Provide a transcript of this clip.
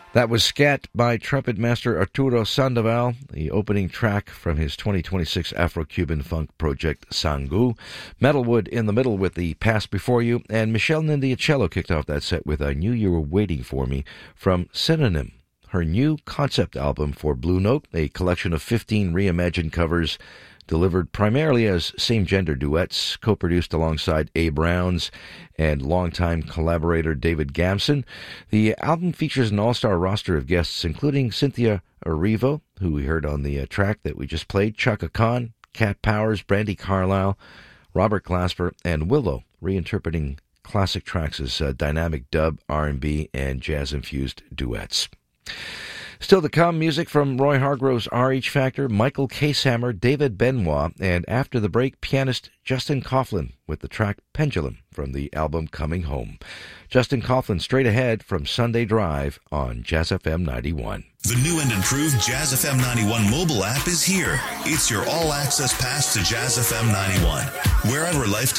That was Scat by trumpet master Arturo Sandoval, the opening track from his 2026 Afro-Cuban funk project Sangu. Metalwood in the middle with the Pass Before You, and Michelle Nindiacello kicked off that set with I Knew You Were Waiting For Me from Synonym, her new concept album for Blue Note, a collection of 15 reimagined covers delivered primarily as same-gender duets, co-produced alongside Abe Rounds and longtime collaborator David Gamson. The album features an all-star roster of guests, including Cynthia Erivo, who we heard on the track that we just played, Chaka Khan, Cat Powers, Brandi Carlile, Robert Glasper, and Willow, reinterpreting classic tracks as dynamic dub, R&B, and jazz-infused duets. Still to come, music from Roy Hargrove's RH Factor, Michael Casehammer, David Benoit, and after the break, pianist Justin Coughlin with the track Pendulum from the album Coming Home. Justin Coughlin straight ahead from Sunday Drive on Jazz FM 91. The new and improved Jazz FM 91 mobile app is here. It's your all-access pass to Jazz FM 91. Wherever life